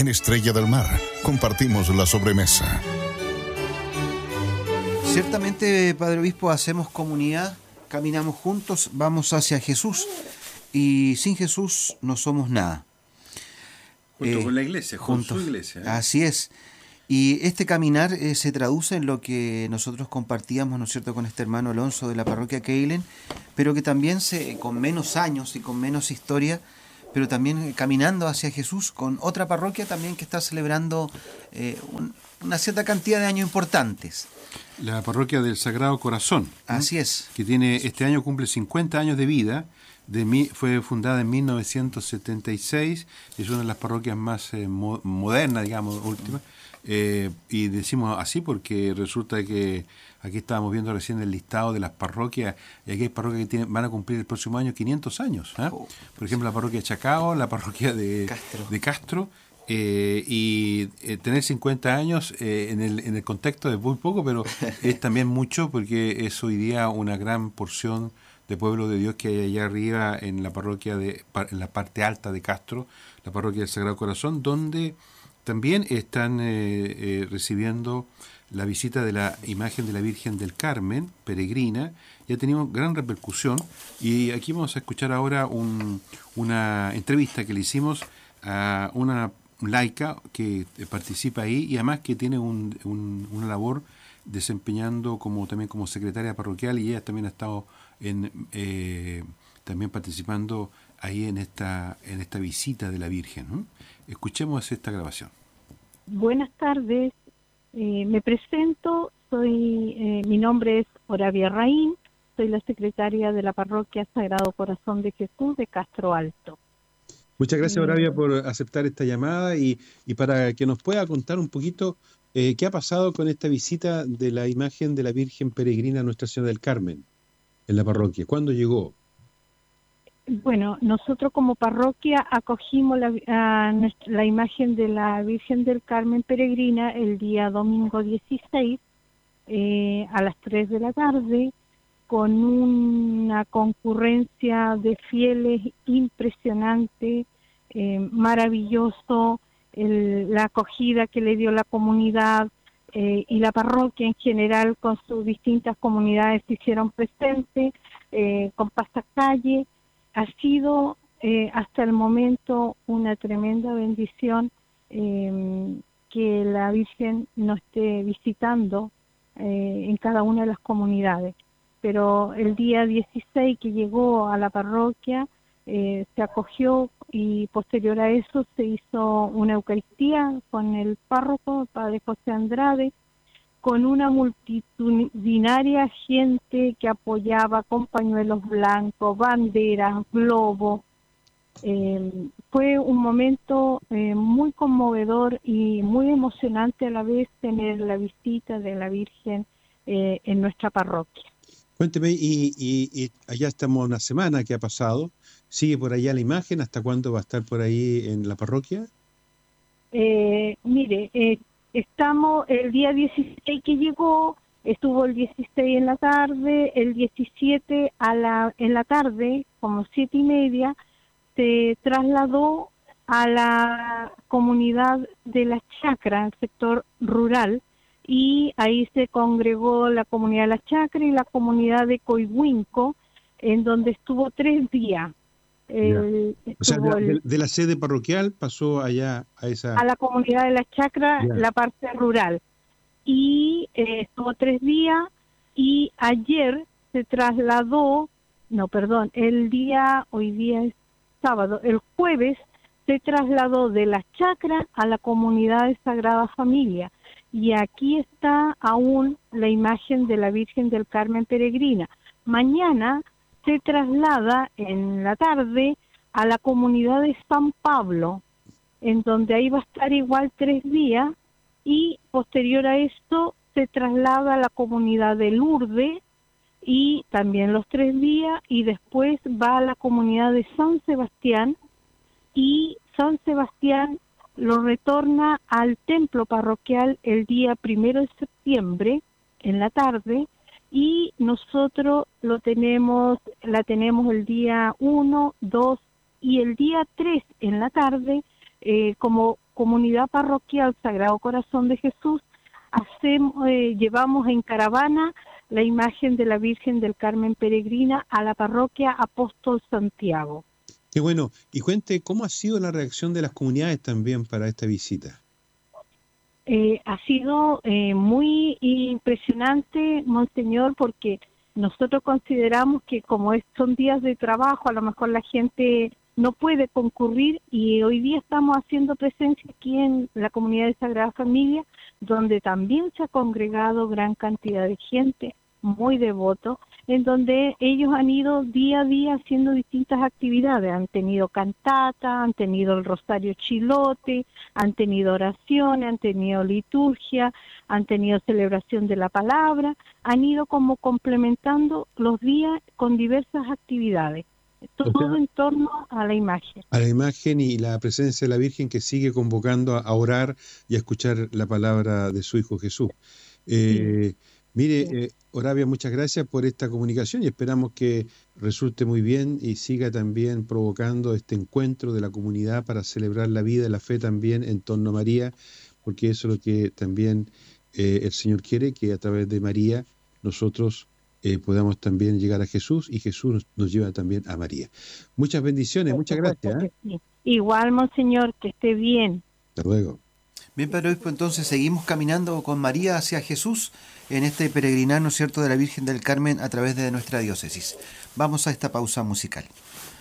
En Estrella del Mar compartimos la sobremesa. Ciertamente, Padre Obispo, hacemos comunidad, caminamos juntos, vamos hacia Jesús y sin Jesús no somos nada. Junto con la iglesia, junto con su iglesia. Así es. Y este caminar se traduce en lo que nosotros compartíamos, ¿no es cierto?, con este hermano Alonso de la parroquia Keilen, pero que también con menos años y con menos historia, pero también caminando hacia Jesús con otra parroquia también que está celebrando una cierta cantidad de años importantes. La parroquia del Sagrado Corazón. Así es. Que este año cumple 50 años de vida. Fue fundada en 1976. Es una de las parroquias más modernas, digamos, últimas. Y decimos así porque resulta que aquí estábamos viendo recién el listado de las parroquias, y aquí hay parroquias que van a cumplir el próximo año 500 años. Por ejemplo, la parroquia de Chacao, la parroquia de Castro. Y tener 50 años en el contexto es muy poco, pero es también mucho porque es hoy día una gran porción de pueblo de Dios que hay allá arriba en la parroquia en la parte alta de Castro, la parroquia del Sagrado Corazón, donde también están recibiendo la visita de la imagen de la Virgen del Carmen, peregrina, y ha tenido gran repercusión. Y aquí vamos a escuchar ahora una entrevista que le hicimos a una laica que participa ahí y además que tiene una labor desempeñando también como secretaria parroquial, y ella también ha estado también participando ahí en esta visita de la Virgen, ¿no? Escuchemos esta grabación. Buenas tardes, me presento, mi nombre es Oravia Raín, soy la secretaria de la parroquia Sagrado Corazón de Jesús de Castro Alto. Muchas gracias, Oravia, por aceptar esta llamada y para que nos pueda contar un poquito qué ha pasado con esta visita de la imagen de la Virgen Peregrina Nuestra Señora del Carmen en la parroquia. ¿Cuándo llegó? Bueno, nosotros como parroquia acogimos la imagen de la Virgen del Carmen Peregrina el día domingo 16 a las 3 de la tarde, con una concurrencia de fieles impresionante, maravilloso, la acogida que le dio la comunidad y la parroquia en general con sus distintas comunidades se hicieron presentes, con pasacalle. Ha sido hasta el momento una tremenda bendición que la Virgen nos esté visitando en cada una de las comunidades. Pero el día 16 que llegó a la parroquia se acogió y posterior a eso se hizo una Eucaristía con el párroco, el padre José Andrade, con una multitudinaria gente que apoyaba con pañuelos blancos, banderas, globos. Fue un momento muy conmovedor y muy emocionante a la vez tener la visita de la Virgen en nuestra parroquia. Cuénteme, y allá estamos una semana que ha pasado. ¿Sigue por allá la imagen? ¿Hasta cuándo va a estar por ahí en la parroquia? Estamos el día 16 que llegó, estuvo el 16 en la tarde, el 17 en la tarde, como 7:30, se trasladó a la comunidad de La Chacra, el sector rural, y ahí se congregó la comunidad de La Chacra y la comunidad de Coihuinco, en donde estuvo 3 días. O sea, de la sede parroquial pasó allá a la comunidad de La Chacra, la parte rural. Y estuvo 3 días y ayer se trasladó, hoy día es sábado, el jueves se trasladó de La Chacra a la comunidad de Sagrada Familia. Y aquí está aún la imagen de la Virgen del Carmen Peregrina. Mañana se traslada en la tarde a la comunidad de San Pablo, en donde ahí va a estar igual 3 días, y posterior a esto se traslada a la comunidad de Lourdes, y también los 3 días, y después va a la comunidad de San Sebastián, y San Sebastián lo retorna al templo parroquial el día 1 de septiembre, en la tarde, y nosotros la tenemos el día 1, 2 y el día 3 en la tarde como comunidad parroquial Sagrado Corazón de Jesús llevamos en caravana la imagen de la Virgen del Carmen Peregrina a la parroquia Apóstol Santiago. Qué bueno. Y cuente, ¿cómo ha sido la reacción de las comunidades también para esta visita? Ha sido muy impresionante, Monseñor, porque nosotros consideramos que como son días de trabajo, a lo mejor la gente no puede concurrir, y hoy día estamos haciendo presencia aquí en la comunidad de Sagrada Familia, donde también se ha congregado gran cantidad de gente, muy devoto, en donde ellos han ido día a día haciendo distintas actividades. Han tenido cantata, han tenido el rosario chilote, han tenido oraciones, han tenido liturgia, han tenido celebración de la palabra, han ido como complementando los días con diversas actividades. Todo en torno a la imagen. A la imagen y la presencia de la Virgen, que sigue convocando a orar y a escuchar la palabra de su Hijo Jesús. Mire, Oravia, muchas gracias por esta comunicación y esperamos que resulte muy bien y siga también provocando este encuentro de la comunidad para celebrar la vida y la fe también en torno a María, porque eso es lo que también el Señor quiere, que a través de María nosotros podamos también llegar a Jesús, y Jesús nos lleva también a María. Muchas bendiciones, muchas gracias. Sí. Igual, Monseñor, que esté bien. Hasta luego. Bien, Padre Obispo, entonces seguimos caminando con María hacia Jesús en este peregrinar, ¿no es cierto?, de la Virgen del Carmen a través de nuestra diócesis. Vamos a esta pausa musical.